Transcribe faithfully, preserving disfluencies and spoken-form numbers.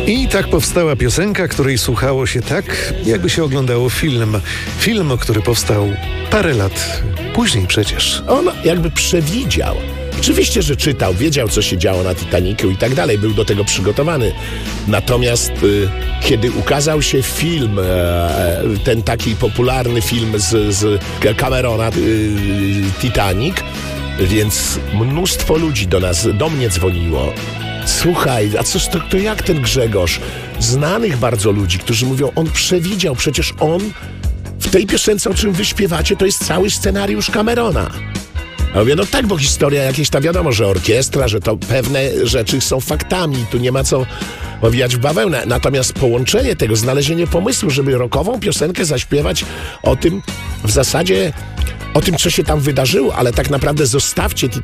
I tak powstała piosenka, której słuchało się tak, jakby się oglądało film. Film, który powstał parę lat później przecież. On jakby przewidział. Oczywiście, że czytał, wiedział, co się działo na Titanicu i tak dalej, był do tego przygotowany. Natomiast y, kiedy ukazał się film, e, ten taki popularny film z, z Camerona, y, Titanic, więc mnóstwo ludzi do nas, do mnie dzwoniło. Słuchaj, a coś to, to jak ten Grzegorz? Znanych bardzo ludzi, którzy mówią, on przewidział, przecież on w tej piosence, o czym wy śpiewacie, to jest cały scenariusz Camerona. Ja mówię, no tak, bo historia jakieś, ta wiadomo, że orkiestra, że to pewne rzeczy są faktami, tu nie ma co owijać w bawełnę. Natomiast połączenie tego, znalezienie pomysłu, żeby rockową piosenkę zaśpiewać o tym, w zasadzie o tym, co się tam wydarzyło, ale tak naprawdę zostawcie